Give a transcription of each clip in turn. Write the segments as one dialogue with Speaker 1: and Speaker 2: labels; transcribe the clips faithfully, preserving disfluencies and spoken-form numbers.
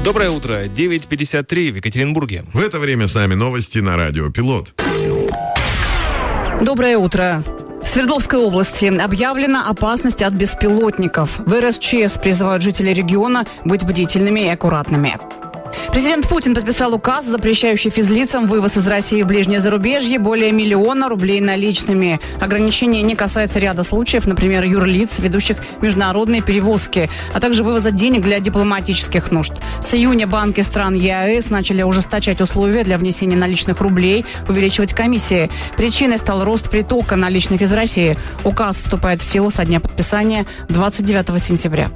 Speaker 1: Доброе утро. девять пятьдесят три в Екатеринбурге.
Speaker 2: В это время с нами новости на радио «Пилот».
Speaker 3: Доброе утро. В Свердловской области объявлена опасность от беспилотников. В эр эс че эс призывают жителей региона быть бдительными и аккуратными. Президент Путин подписал указ, запрещающий физлицам вывоз из России в ближнее зарубежье более миллиона рублей наличными. Ограничение не касается ряда случаев, например, юрлиц, ведущих международные перевозки, а также вывоза денег для дипломатических нужд. С июня банки стран е а эс начали ужесточать условия для внесения наличных рублей, увеличивать комиссии. Причиной стал рост притока наличных из России. Указ вступает в силу со дня подписания двадцать девятого сентября.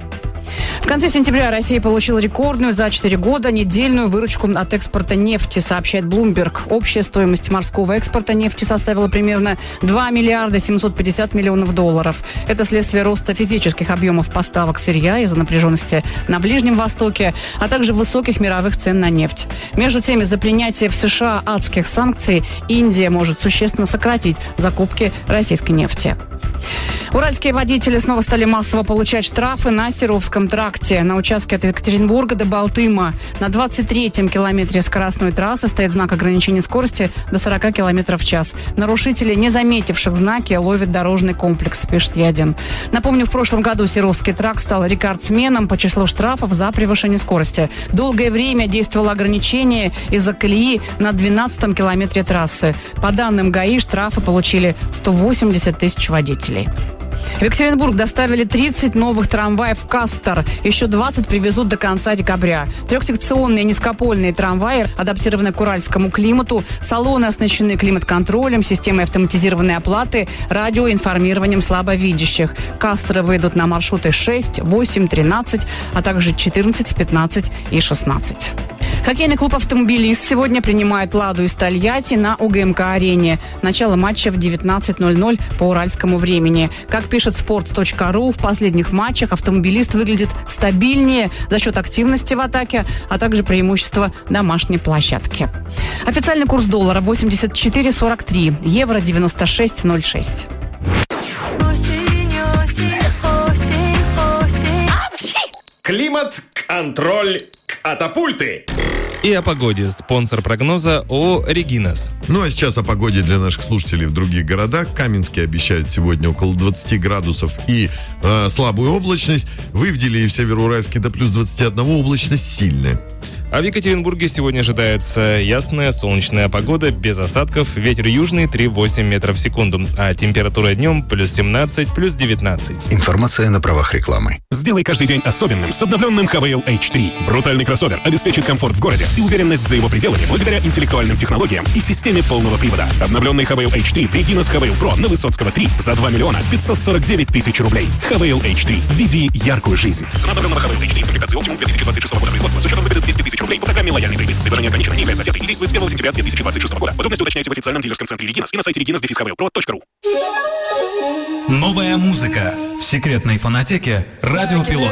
Speaker 3: В конце сентября Россия получила рекордную за четыре года недельную выручку от экспорта нефти, сообщает Bloomberg. Общая стоимость морского экспорта нефти составила примерно два миллиарда семьсот пятьдесят миллионов долларов. Это следствие роста физических объемов поставок сырья из-за напряженности на Ближнем Востоке, а также высоких мировых цен на нефть. Между тем, из-за принятия в США адских санкций Индия может существенно сократить закупки российской нефти. Уральские водители снова стали массово получать штрафы на Серовском тракте. На участке от Екатеринбурга до Балтыма на двадцать третьем километре скоростной трассы стоит знак ограничения скорости до сорок километров в час. Нарушители, не заметивших знаки, ловят дорожный комплекс, пишет Ядин. Напомню, в прошлом году Серовский тракт стал рекордсменом по числу штрафов за превышение скорости. Долгое время действовало ограничение из-за колеи на двенадцатом километре трассы. По данным ГАИ, штрафы получили сто восемьдесят тысяч водителей. В Екатеринбург доставили тридцать новых трамваев «Кастор». Еще двадцать привезут до конца декабря. Трехсекционные низкопольные трамваи адаптированы к уральскому климату. Салоны оснащены климат-контролем, системой автоматизированной оплаты, радиоинформированием слабовидящих. «Касторы» выйдут на маршруты шесть, восемь, тринадцать, а также четырнадцать, пятнадцать и шестнадцать. Хоккейный клуб «Автомобилист» сегодня принимает «Ладу» из Тольятти на у гэ эм ка-арене. Начало матча в девятнадцать ноль ноль по уральскому времени. Как пишет спортс точка ру, в последних матчах «Автомобилист» выглядит стабильнее за счет активности в атаке, а также преимущества домашней площадки. Официальный курс доллара восемьдесят четыре сорок три, евро девяносто шесть ноль шесть.
Speaker 4: Климат-контроль катапульты.
Speaker 1: И о погоде. Спонсор прогноза ООО «Регинас».
Speaker 2: Ну а сейчас о погоде для наших слушателей в других городах. Каменский обещает сегодня около двадцать градусов и э, слабую облачность. В Ивделе и в Североуральске до плюс двадцать один облачность сильная.
Speaker 1: А в Екатеринбурге сегодня ожидается ясная солнечная погода, без осадков, ветер южный три восемь метров в секунду, а температура днем плюс семнадцать, плюс девятнадцать.
Speaker 5: Информация на правах рекламы.
Speaker 4: Сделай каждый день особенным с обновленным ха вэ эл эйч три. Брутальный кроссовер обеспечит комфорт в городе и уверенность за его пределами благодаря интеллектуальным технологиям и системе полного привода. Обновленный ха вэ эл эйч три в Регинас ха вэ эл Pro на Высоцкого три за два миллиона пятьсот сорок девять тысяч рублей. ха вэ эл эйч три. Веди яркую жизнь. Цена обновленного ха вэ эл эйч три в комплектации Optimum две тысячи двадцать шестого года производства с учетом выгоды двести тысяч рублей по программе «Лояльный кредит». Предложение ограничено, не является офертой и действует с первого сентября две тысячи двадцать шестого года. Подробности уточняйте в официальном дилерском центре Регинас и на сайте регинас ха вэ эл про точка ру.
Speaker 6: Новая музыка в секретной фонотеке «Радио Пилот».